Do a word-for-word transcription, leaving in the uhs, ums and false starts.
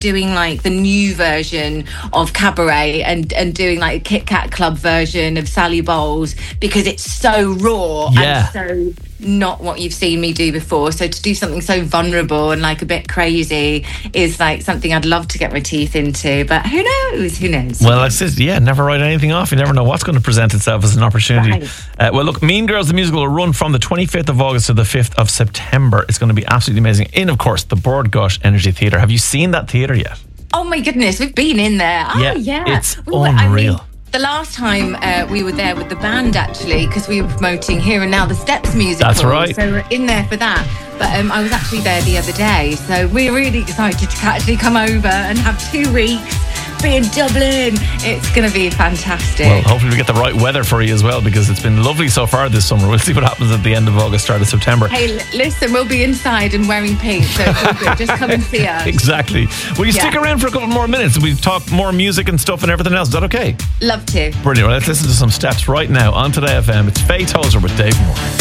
doing like the new version of Cabaret and and doing like a Kit Kat Club version of Sally Bowles, because it's so raw Yeah. and so not what you've seen me do before. So to do something so vulnerable and like a bit crazy is like something I'd love to get my teeth into, but who knows who knows Well, I said, yeah, never write anything off. You never know what's going to present itself as an opportunity. Right. Uh, well, look, Mean Girls the musical will run from the twenty-fifth of August to the fifth of September. It's going to be absolutely amazing in, of course, the Bord Gáis Energy Theatre. Have you seen that theatre yet? Oh my goodness, we've been in there. Oh Yeah, yeah, it's Well, I mean, unreal. the last time uh, we were there with the band, actually, because we were promoting Here and Now, the Steps musical. That's right. So we're in there for that. But um, I was actually there the other day, so we're really excited to actually come over and have two weeks, be in Dublin. It's going to be fantastic. Well, hopefully we get the right weather for you as well, because it's been lovely so far this summer. We'll see what happens at the end of August, start of September. Hey, l- listen, we'll be inside and wearing pink, so it's all good. Just come and see us. Exactly. Will you Yeah. stick around for a couple more minutes and we talk more music and stuff and everything else? Is that okay? Love to. Brilliant. Well, let's listen to some Steps right now on Today F M. It's Faye Tozer with Dave Moore.